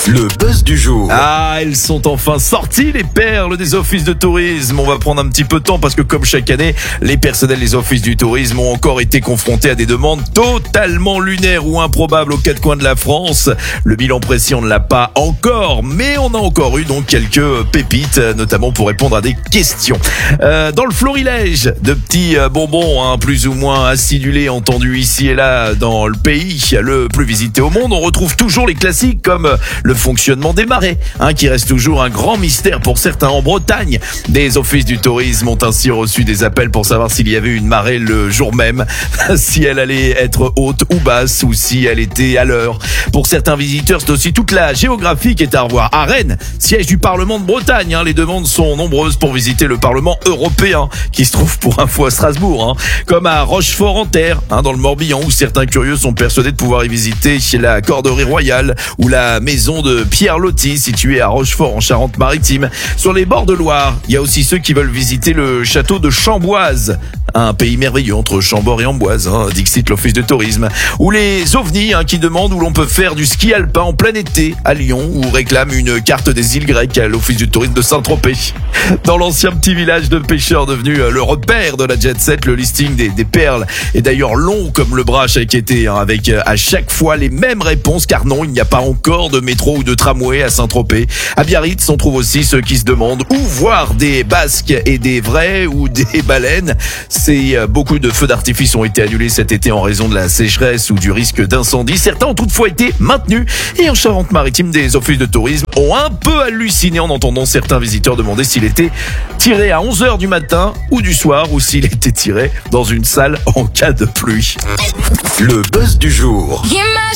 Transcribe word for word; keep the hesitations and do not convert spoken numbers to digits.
Le buzz du jour. Ah, elles sont enfin sorties, les perles des offices de tourisme. On va prendre un petit peu de temps parce que comme chaque année, les personnels des offices du tourisme ont encore été confrontés à des demandes totalement lunaires ou improbables aux quatre coins de la France. Le bilan précis, on ne l'a pas encore, mais on a encore eu donc quelques pépites, notamment pour répondre à des questions. Euh, dans le florilège de petits bonbons, hein, plus ou moins acidulés, entendus ici et là dans le pays le plus visité au monde, on retrouve toujours les classiques comme le fonctionnement des marais, hein, qui reste toujours un grand mystère pour certains. En Bretagne, des offices du tourisme ont ainsi reçu des appels pour savoir s'il y avait une marée le jour même, si elle allait être haute ou basse ou si elle était à l'heure. Pour certains visiteurs, c'est aussi toute la géographie qui est à revoir. À Rennes, siège du Parlement de Bretagne, hein, les demandes sont nombreuses pour visiter le Parlement européen qui se trouve pour info à Strasbourg, hein, comme à Rochefort-en-Terre, hein, dans le Morbihan, où certains curieux sont persuadés de pouvoir y visiter chez la Corderie Royale ou la maison de Pierre Loti située à Rochefort en Charente-Maritime. Sur les bords de Loire, il y a aussi ceux qui veulent visiter le château de Chamboise, un pays merveilleux entre Chambord et Amboise, hein, dixit l'office de tourisme. Ou les ovnis, hein, qui demandent où l'on peut faire du ski alpin en plein été à Lyon, ou réclament une carte des îles grecques à l'office du tourisme de Saint-Tropez. Dans l'ancien petit village de pêcheurs devenu le repère de la jet set, le listing des, des perles est d'ailleurs long comme le bras à chaque été, hein, avec à chaque fois les mêmes réponses, car non, il n'y a pas encore de métro ou de tramway à Saint-Tropez. À Biarritz, on trouve aussi ceux qui se demandent où voir des basques et des vrais ou des baleines. C'est, euh, beaucoup de feux d'artifice ont été annulés cet été en raison de la sécheresse ou du risque d'incendie. Certains ont toutefois été maintenus. Et en Charente-Maritime, des offices de tourisme ont un peu halluciné en entendant certains visiteurs demander s'il était tiré à onze heures du matin ou du soir, ou s'il était tiré dans une salle en cas de pluie. Le buzz du jour.